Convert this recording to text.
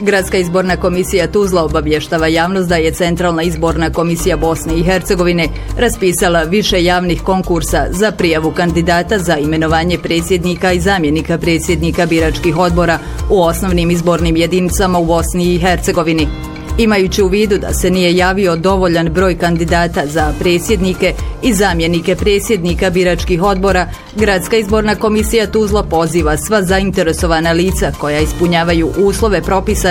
Gradska izborna komisija Tuzla obavještava javnost da je Centralna izborna komisija Bosne i Hercegovine raspisala više javnih konkursa za prijavu kandidata za imenovanje predsjednika i zamjenika predsjednika biračkih odbora u osnovnim izbornim jedinicama u Bosni i Hercegovini. Imajući u vidu da se nije javio dovoljan broj kandidata za predsjednike i zamjenike predsjednika biračkih odbora, Gradska izborna komisija Tuzla poziva sva zainteresovana lica koja ispunjavaju uslove propisane